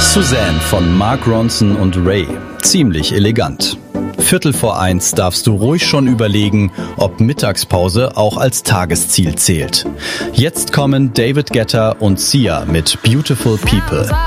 Suzanne von Mark Ronson und Ray. Ziemlich elegant. 1:15 darfst du ruhig schon überlegen, ob Mittagspause auch als Tagesziel zählt. Jetzt kommen David Guetta und Sia mit Beautiful People.